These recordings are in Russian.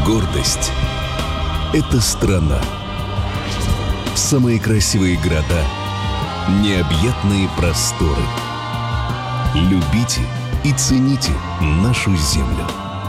Гордость — это страна. Самые красивые города, необъятные просторы. Любите и цените нашу землю.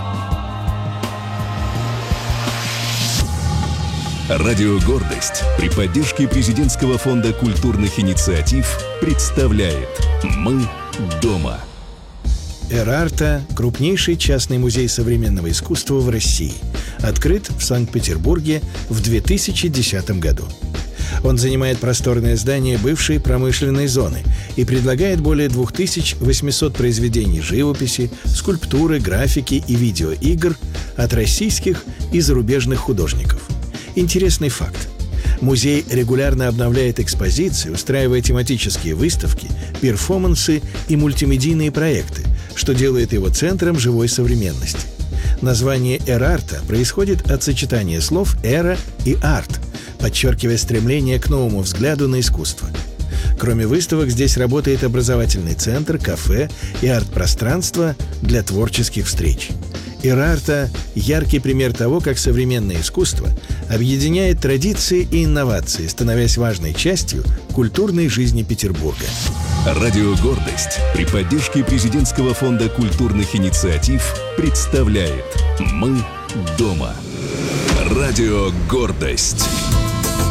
Радио «Гордость» при поддержке Президентского фонда культурных инициатив представляет «Мы дома». Эр-Арта – крупнейший частный музей современного искусства в России. Открыт в Санкт-Петербурге в 2010 году. Он занимает просторное здание бывшей промышленной зоны и предлагает более 2800 произведений живописи, скульптуры, графики и видеоигр от российских и зарубежных художников. Интересный факт. Музей регулярно обновляет экспозиции, устраивая тематические выставки, перформансы и мультимедийные проекты, что делает его центром живой современности. Название «Эр-Арта» происходит от сочетания слов «эра» и «арт», подчеркивая стремление к новому взгляду на искусство. Кроме выставок, здесь работает образовательный центр, кафе и арт-пространство для творческих встреч. Эр-Арта – яркий пример того, как современное искусство объединяет традиции и инновации, становясь важной частью культурной жизни Петербурга. Радио «Гордость» при поддержке Президентского фонда культурных инициатив представляет «Мы дома». Радио «Гордость».